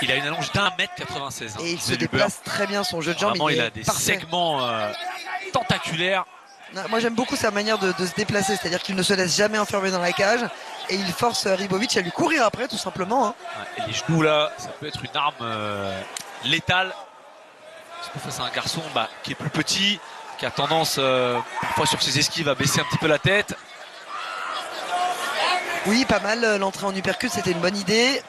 Il a une allonge d'1,96 m. Et il se déplace très bien, son jeu de jambes. Vraiment, il a des segments tentaculaires. Moi j'aime beaucoup sa manière de se déplacer, c'est-à-dire qu'il ne se laisse jamais enfermer dans la cage et il force Ribovic à lui courir après tout simplement. Hein. Et les genoux là, ça peut être une arme létale. Surtout face à un garçon qui est plus petit, qui a tendance parfois sur ses esquives à baisser un petit peu la tête. Oui, pas mal, l'entrée en uppercut, c'était une bonne idée.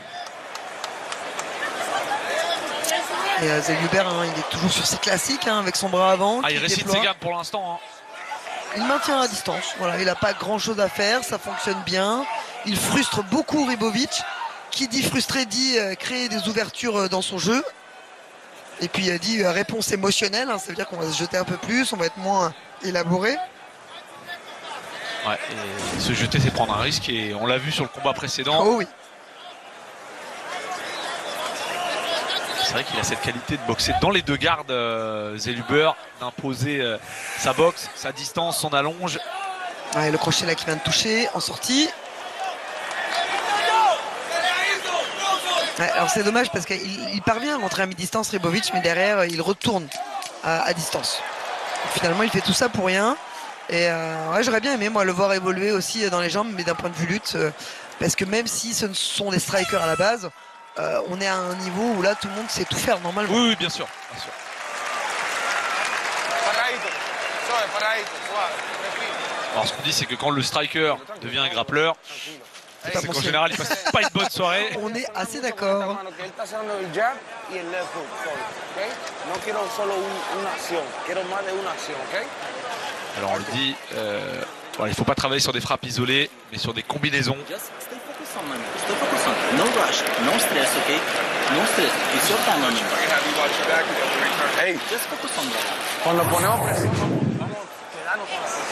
Et Zell Huber, hein, il est toujours sur ses classiques hein, avec son bras avant. Il récite ses gammes pour l'instant. Hein. Il maintient la distance. Voilà, il n'a pas grand chose à faire, ça fonctionne bien. Il frustre beaucoup Ribovic. Qui dit frustré dit créer des ouvertures dans son jeu. Et puis dit réponse émotionnelle, hein, ça veut dire qu'on va se jeter un peu plus, on va être moins élaboré. Ouais, et se jeter, c'est prendre un risque et on l'a vu sur le combat précédent. Oh oui. C'est vrai qu'il a cette qualité de boxer dans les deux gardes, Zell Huber, d'imposer sa boxe, sa distance, son allonge. Ouais, le crochet là qui vient de toucher en sortie. Ouais, alors c'est dommage parce qu'il parvient à rentrer à mi-distance Ribovic, mais derrière il retourne à distance. Finalement il fait tout ça pour rien. Et ouais, j'aurais bien aimé moi le voir évoluer aussi dans les jambes, mais d'un point de vue lutte, parce que même si ce sont des strikers à la base, on est à un niveau où là tout le monde sait tout faire normalement. Oui, bien sûr. Bien sûr. Alors ce qu'on dit c'est que quand le striker devient un grappleur, c'est qu'en général il passe pas une bonne soirée. On est assez d'accord. Alors on le dit, voilà, il ne faut pas travailler sur des frappes isolées, mais sur des combinaisons. No rush, no stress, okay? No stress. It's your time, amigo. Hey, just focus on that. Cuando ponemos presión, vamos quedarnos con la.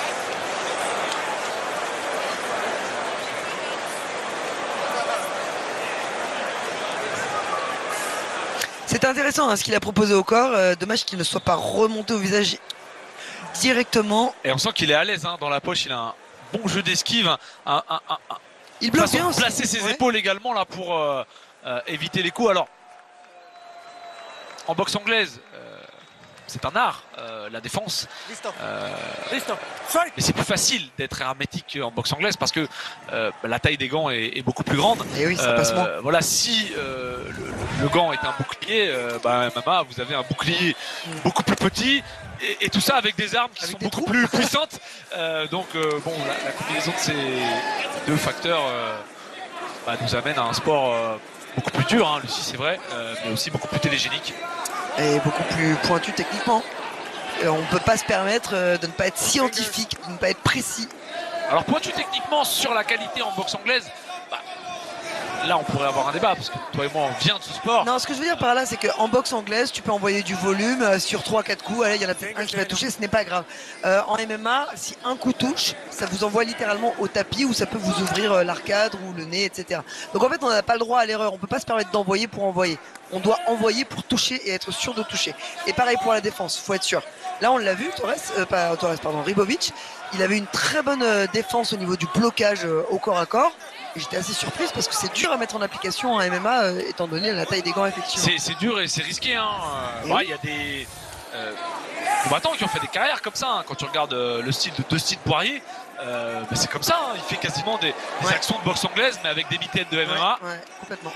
C'est intéressant hein, ce qu'il a proposé au corps. Dommage qu'il ne soit pas remonté au visage directement. Et on sent qu'il est à l'aise hein, dans la poche. Il a un bon jeu d'esquive. Il bloque bien aussi. Placer ses épaules également là pour éviter les coups. Alors, en boxe anglaise, c'est un art, la défense. Mais c'est plus facile d'être hermétique en boxe anglaise parce que la taille des gants est beaucoup plus grande. Et oui, ça passe moins. Voilà, si le gant est un bouclier, MMA, vous avez un bouclier beaucoup plus petit. Et tout ça avec des armes qui sont beaucoup plus puissantes. Donc, bon, la combinaison de ces deux facteurs nous amène à un sport beaucoup plus dur, hein, Lucie, c'est vrai, mais aussi beaucoup plus télégénique. Et beaucoup plus pointu techniquement. On ne peut pas se permettre de ne pas être scientifique, de ne pas être précis. Alors, pointu techniquement sur la qualité en boxe anglaise, là on pourrait avoir un débat parce que toi et moi on vient de ce sport. Non, ce que je veux dire par là c'est qu'en boxe anglaise tu peux envoyer du volume sur 3-4 coups. Allez, il y en a peut-être un qui va toucher, ce n'est pas grave. En MMA, si un coup touche, ça vous envoie littéralement au tapis où ça peut vous ouvrir l'arcade ou le nez, etc. Donc en fait on n'a pas le droit à l'erreur. On ne peut pas se permettre d'envoyer pour envoyer. On doit envoyer pour toucher et être sûr de toucher. Et pareil pour la défense, faut être sûr. Là on l'a vu, Ribovic, il avait une très bonne défense au niveau du blocage au corps à corps. Et j'étais assez surprise parce que c'est dur à mettre en application en MMA étant donné la taille des gants effectivement. C'est dur et c'est risqué. Hein. Il y a des combattants qui ont fait des carrières comme ça. Hein. Quand tu regardes le style de Dustin Poirier, c'est comme ça. Hein. Il fait quasiment des actions de boxe anglaise mais avec des mitaines de MMA. Ouais, complètement.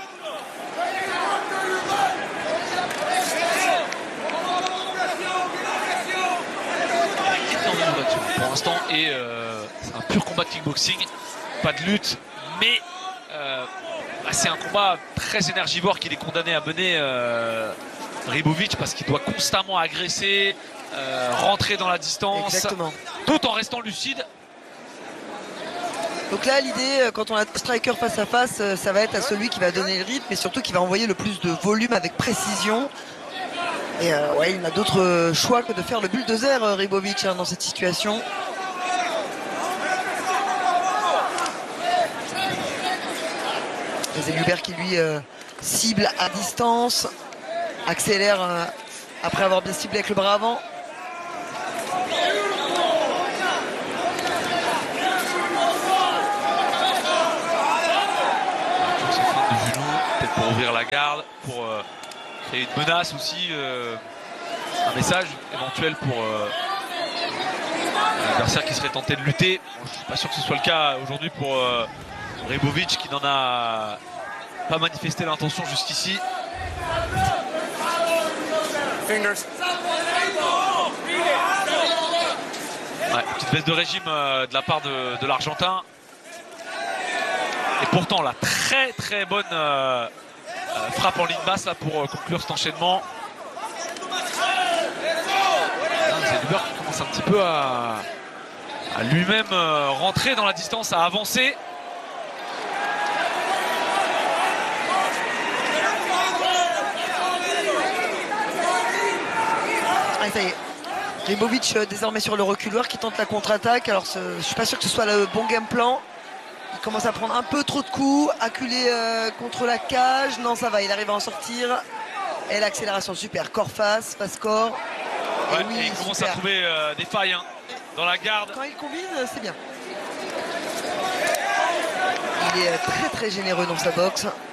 Pour l'instant et c'est un pur combat de kickboxing, pas de lutte, mais c'est un combat très énergivore qu'il est condamné à mener Ribovic parce qu'il doit constamment agresser, rentrer dans la distance. Exactement. Tout en restant lucide. Donc là l'idée quand on a striker face à face, ça va être à celui qui va donner le rythme et surtout qui va envoyer le plus de volume avec précision. Et ouais, il n'a d'autre choix que de faire le bulldozer Ribovic dans cette situation. Zell Huber qui lui cible à distance, accélère après avoir bien ciblé avec le bras avant. pour ouvrir la garde, pour créer une menace aussi, un message éventuel pour l'adversaire qui serait tenté de lutter. Bon, je suis pas sûr que ce soit le cas aujourd'hui pour Ribovic qui n'en a pas manifesté l'intention jusqu'ici. Ouais, petite baisse de régime de la part de l'Argentin. Et pourtant la très bonne frappe en ligne basse là, pour conclure cet enchaînement. Zellhuber qui commence un petit peu à lui-même rentrer dans la distance, à avancer. Ah, ça y est. Ribovic désormais sur le reculoir qui tente la contre-attaque. Alors je suis pas sûr que ce soit le bon game plan. Il commence à prendre un peu trop de coups, acculé contre la cage. Non, ça va, il arrive à en sortir. Et l'accélération, super. Corps face corps. Ouais, oui, et il commence à trouver des failles dans la garde. Quand il combine, c'est bien. Il est très généreux dans sa boxe. Ouais,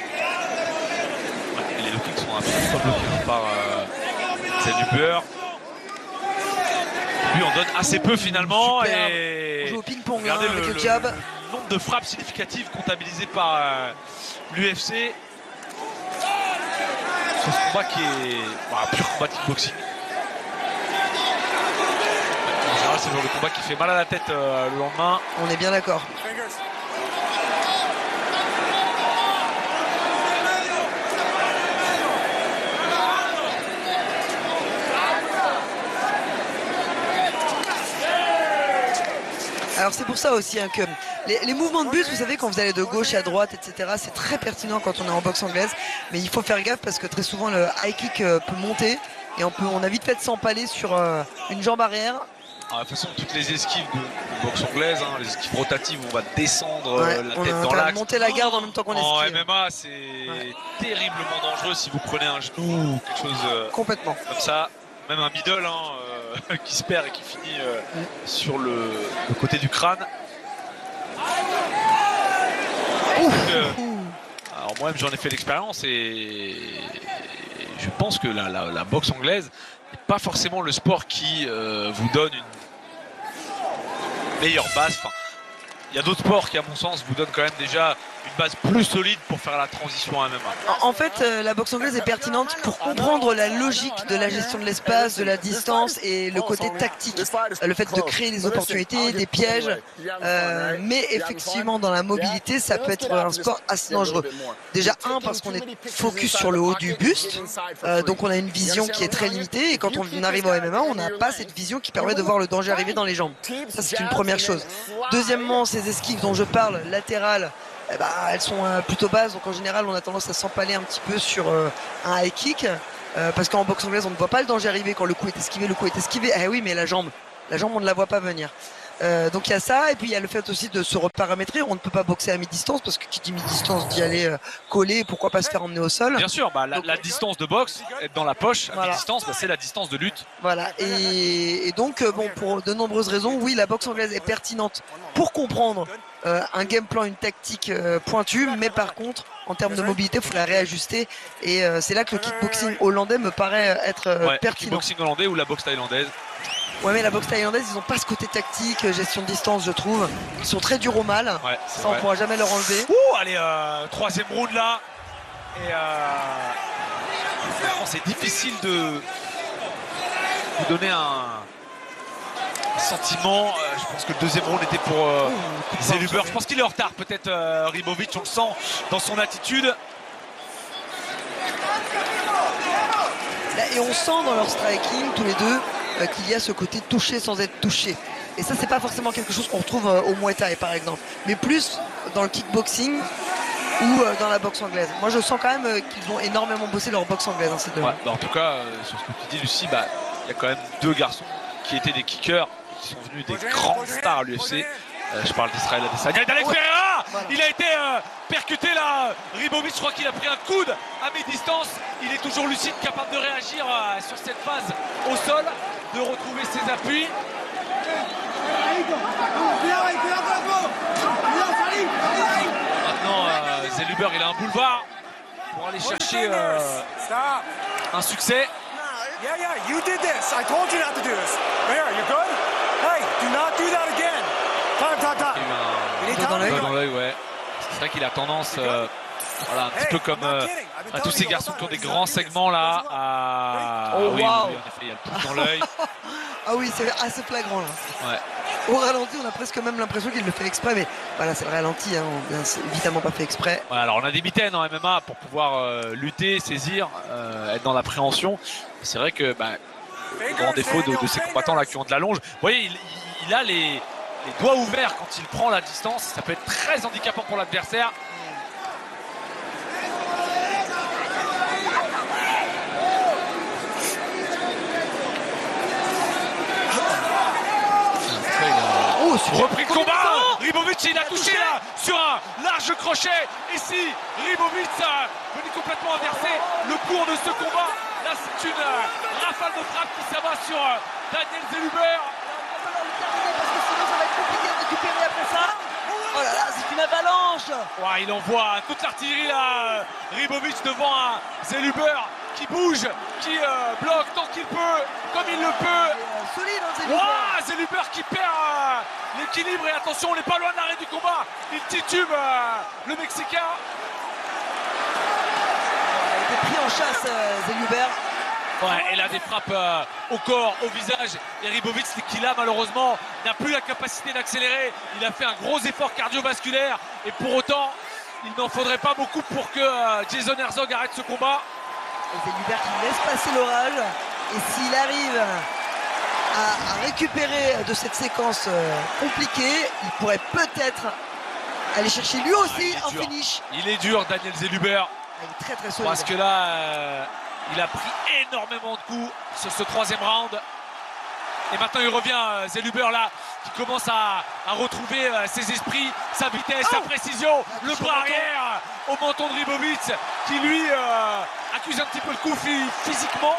et les low kicks sont un peu bloqués par Zellhuber. Lui on donne assez peu finalement. Super. Et on joue au ping-pong regardez avec le jab. Le nombre de frappes significatives comptabilisées par l'UFC sur ce combat qui est un pur combat de kickboxing. En général c'est le genre de combat qui fait mal à la tête le lendemain. On est bien d'accord. Alors c'est pour ça aussi que les mouvements de buste, vous savez, quand vous allez de gauche à droite, etc., c'est très pertinent quand on est en boxe anglaise. Mais il faut faire gaffe parce que très souvent le high kick peut monter et on a vite fait de s'empaler sur une jambe arrière. Alors, de toute façon, toutes les esquives de boxe anglaise, les esquives rotatives, on va descendre ouais, la tête dans l'axe. Monter la garde en même temps qu'on esquive. En MMA, c'est terriblement dangereux si vous prenez un genou ou quelque chose complètement comme ça. Même un middle qui se perd et qui finit sur le côté du crâne. Alors moi-même j'en ai fait l'expérience et je pense que la boxe anglaise n'est pas forcément le sport qui vous donne une meilleure base. Enfin, il y a d'autres sports qui à mon sens vous donnent quand même déjà une base plus solide pour faire la transition à MMA. En fait, la boxe anglaise est pertinente pour comprendre la logique de la gestion de l'espace, de la distance et le côté tactique. Le fait de créer des opportunités, des pièges. Mais effectivement, dans la mobilité, ça peut être un sport assez dangereux. Déjà, parce qu'on est focus sur le haut du buste. Donc on a une vision qui est très limitée. Et quand on arrive au MMA, on n'a pas cette vision qui permet de voir le danger arriver dans les jambes. Ça, c'est une première chose. Deuxièmement, ces esquives dont je parle, latérales, elles sont plutôt basses, donc en général on a tendance à s'empaler un petit peu sur un high kick parce qu'en boxe anglaise on ne voit pas le danger arriver quand le coup est esquivé, eh oui, mais la jambe on ne la voit pas venir. Donc il y a ça, et puis il y a le fait aussi de se reparamétrer. On ne peut pas boxer à mi-distance parce que qui dit mi-distance dit aller coller, pourquoi pas se faire emmener au sol. Bien sûr, la distance de boxe, être dans la poche, à mi-distance, c'est la distance de lutte. Voilà, et donc pour de nombreuses raisons, oui, la boxe anglaise est pertinente pour comprendre un game plan, une tactique pointue, mais par contre en termes de mobilité il faut la réajuster, et c'est là que le kickboxing hollandais me paraît être pertinent. Kickboxing hollandais ou la boxe thaïlandaise. Ouais, mais la boxe thaïlandaise, ils n'ont pas ce côté tactique, gestion de distance, je trouve. Ils sont très durs au mal. Ouais, ça, on pourra jamais leur enlever. Allez, troisième round là. Et c'est difficile de vous donner un sentiment. Je pense que le deuxième round était pour Zellhuber. Je pense qu'il est en retard, peut-être Ribovic, on le sent dans son attitude. Et on sent dans leur striking, tous les deux, qu'il y a ce côté touché sans être touché. Et ça, c'est pas forcément quelque chose qu'on retrouve au Muay Thai, par exemple, mais plus dans le kickboxing ou dans la boxe anglaise. Moi, je sens quand même qu'ils ont énormément bossé leur boxe anglaise, ces deux. Ouais, en tout cas, sur ce que tu dis, Lucie, il y a quand même deux garçons qui étaient des kickers, qui sont venus des grandes stars à l'UFC. Je parle d'Israël Adesanya et d'Alex Pereira. Voilà. Il a été percuté là. Ribovic, je crois qu'il a pris un coude à mi-distance. Il est toujours lucide, capable de réagir sur cette phase au sol, de retrouver ses appuis. Maintenant, Zellhuber, il a un boulevard. pour aller chercher un succès. Yeah, you did this. I told you not to do this. There, you're good? Hey, do not do that again. Time. Il est un doigt dans l'œil, ouais. C'est vrai qu'il a tendance, voilà, un petit peu comme à tous ces garçons qui ont des grands segments là. Oui, en effet, il y a le truc dans l'œil. Ah oui, c'est assez flagrant là. Ouais. Au ralenti, on a presque même l'impression qu'il le fait exprès, mais voilà, c'est le ralenti, hein, c'est évidemment pas fait exprès. Ouais, alors on a des mitaines en MMA pour pouvoir lutter, saisir, être dans l'appréhension. C'est vrai que le grand défaut de ces combattants là qui ont de la longe, vous voyez, il a les doigts ouverts quand il prend la distance. Ça peut être très handicapant pour l'adversaire. Repris de combat, Ribovic il a touché là sur un large crochet. Ici, Ribovic venu complètement inverser le cours de ce combat. Là c'est une rafale de frappe qui s'abat sur Daniel Zellhuber. Parce que sinon ça va être compliqué de récupérer après ça. Oh là là, c'est une avalanche. Ouais, il envoie toute l'artillerie là, Ribovic devant un Zellhuber qui bouge, qui bloque tant qu'il peut, comme il le peut. Solide, hein, Zellhuber. Wow, Zellhuber qui perd l'équilibre et attention, on n'est pas loin de l'arrêt du combat. Il titube le Mexicain. Il a été pris en chasse, Zellhuber. Ouais, et là des frappes au corps, au visage. Et Ribovic qui là malheureusement n'a plus la capacité d'accélérer. Il a fait un gros effort cardiovasculaire et pour autant il n'en faudrait pas beaucoup pour que Jason Herzog arrête ce combat. Et Zellhuber qui laisse passer l'orage. Et s'il arrive à récupérer de cette séquence compliquée, il pourrait peut-être aller chercher lui aussi un finish. Il est dur, Daniel Zellhuber. Il est très très solide. Parce que là, il a pris énormément de coups sur ce troisième round. Et maintenant il revient, Zellhuber là, qui commence à retrouver ses esprits, sa vitesse, sa précision, le bras arrière au menton de Ribovic, qui lui accuse un petit peu le coup physiquement.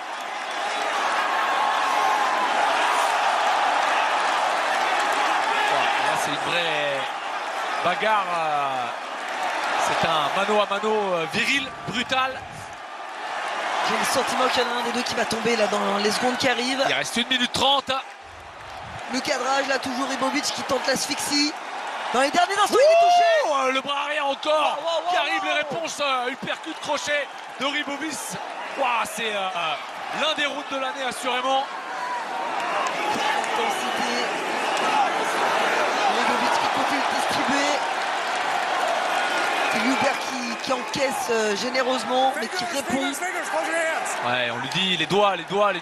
Là c'est une vraie bagarre, c'est un mano à mano viril, brutal. J'ai le sentiment qu'il y en a un des deux qui va tomber là dans les secondes qui arrivent. Il reste 1 minute 30. Le cadrage là, toujours Ribovic qui tente l'asphyxie. Dans les derniers instants, il est touché. Le bras arrière encore qui arrive, les réponses, uppercut crochet de Ribovic. Wow, c'est l'un des rounds de l'année assurément. Intensité. Ribovic qui continue de distribuer. Zellhuber qui encaisse généreusement mais qui répond. Ouais, on lui dit les doigts. Il a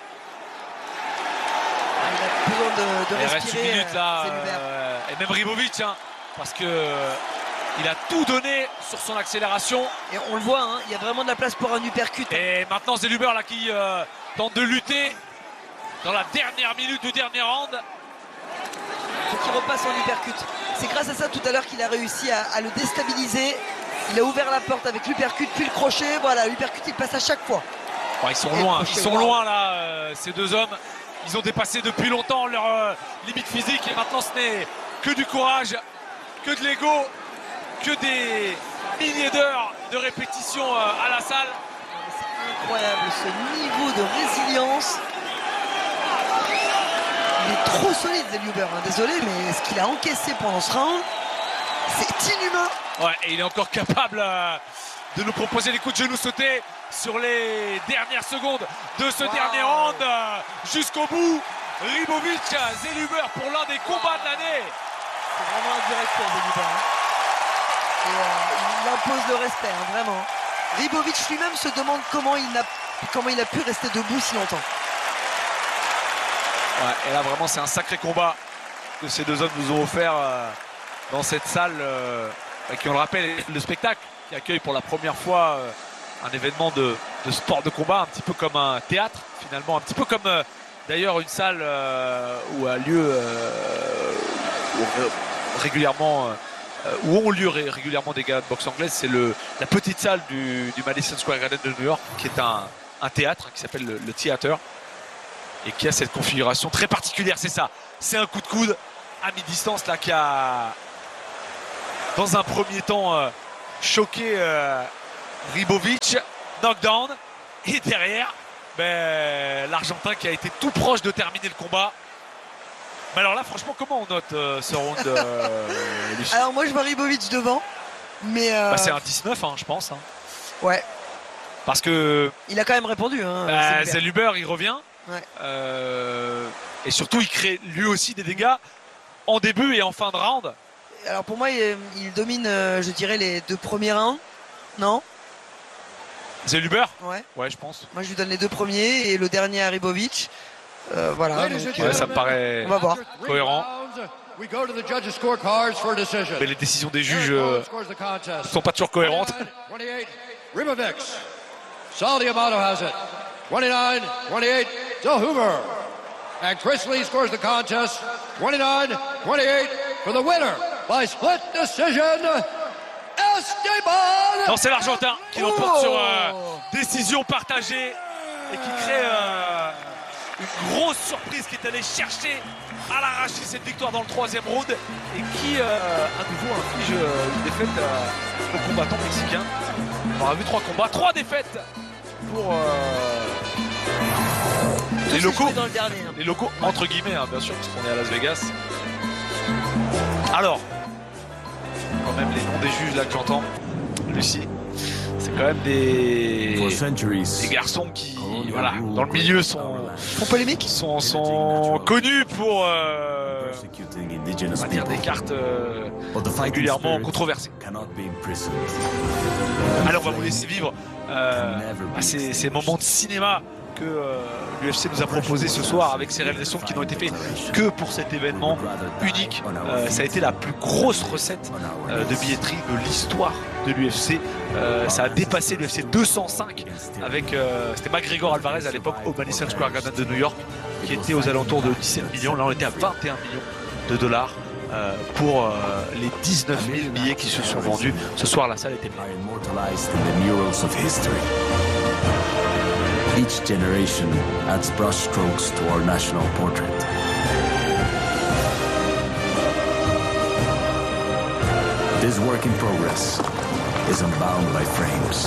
besoin de Il respirer. reste 1 minute là, et même Ribovic, hein, parce que il a tout donné sur son accélération. Et on le voit, hein, il y a vraiment de la place pour un uppercut. Et maintenant Zellhuber là qui tente de lutter dans la dernière minute du dernier round. Il faut qu'il repasse en uppercut. C'est grâce à ça tout à l'heure qu'il a réussi à le déstabiliser. Il a ouvert la porte avec l'uppercut puis le crochet. Voilà, l'uppercut il passe à chaque fois. Ouais, ils sont loin là, ces deux hommes. Ils ont dépassé depuis longtemps leur limite physique et maintenant ce n'est que du courage, que de l'ego, que des milliers d'heures de répétition à la salle. C'est incroyable ce niveau de résilience. Il est trop solide Zellhuber, hein. Désolé, mais ce qu'il a encaissé pendant ce round, c'est inhumain. Ouais, et il est encore capable de nous proposer des coups de genoux sautés sur les dernières secondes de ce dernier round jusqu'au bout. Ribovic, Zellhuber pour l'un des combats de l'année. C'est vraiment un direct pour Zellhuber. Hein. Et il impose le respect, hein, vraiment. Ribovic lui-même se demande comment il a pu rester debout si longtemps. Ouais, et là vraiment c'est un sacré combat que ces deux hommes nous ont offert dans cette salle qui, on le rappelle, est le spectacle qui accueille pour la première fois un événement de sport de combat, un petit peu comme un théâtre finalement, un petit peu comme d'ailleurs une salle où a lieu où ont lieu régulièrement des galas de boxe anglaise. C'est la petite salle du Madison Square Garden de New York qui est un théâtre qui s'appelle le Theater et qui a cette configuration très particulière. C'est ça, c'est un coup de coude à mi-distance là qui a dans un premier temps choqué Ribovic, knockdown. Et derrière, l'Argentin qui a été tout proche de terminer le combat. Mais alors là, franchement, comment on note ce round Lucie? Alors moi, je vois Ribovic devant. Mais c'est un 19, hein, je pense. Hein. Ouais. Parce que... Il a quand même répondu. Hein, Zellhuber, il revient. Ouais. Et surtout, il crée lui aussi des dégâts en début et en fin de round. Alors pour moi, il domine, je dirais, les 2 premiers rounds. Non? Zellhuber? Ouais, je pense. Moi, je lui donne les 2 premiers et le dernier à Ribovic. Voilà. Donc, ça me paraît on va voir. Cohérent. Mais les décisions des juges ne sont pas toujours cohérentes. Ribovic. Saul Diamato has it. 29-28, Zellhuber. And Chris Lee scores the contest. 29-28 for the winner by split decision. Esteban. Non, c'est l'Argentin qui l'emporte sur décision partagée et qui crée une grosse surprise, qui est allé chercher à l'arracher cette victoire dans le 3e round et qui à nouveau inflige une défaite au combattant mexicain. On aura vu 3 combats, 3 défaites pour les locaux. Dans le dernier, hein. Les locaux entre guillemets, hein, bien sûr, parce qu'on est à Las Vegas. Alors, quand même les noms des juges là que j'entends, Lucie, c'est quand même des garçons qui, voilà, dans le milieu sont polémiques, sont connus pour on va dire des cartes régulièrement controversées. Allez, on va vous laisser vivre ces moments de cinéma que l'UFC nous a proposé ce soir avec ces révélations qui n'ont été faites que pour cet événement unique. Ça a été la plus grosse recette de billetterie de l'histoire de l'UFC. Ça a dépassé l'UFC 205 avec c'était McGregor Alvarez à l'époque au Madison Square Garden de New York qui était aux alentours de 17 millions. Là on était à 21 millions de dollars pour les 19 000 billets qui se sont vendus. Ce soir la salle était pleine. Each generation adds brushstrokes to our national portrait. This work in progress is unbound by frames.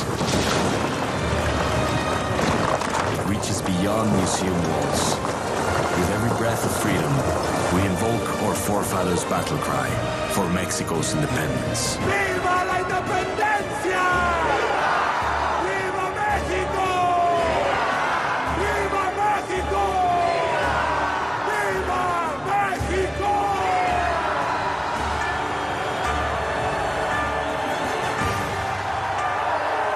It reaches beyond museum walls. With every breath of freedom, we invoke our forefathers' battle cry for Mexico's independence. Viva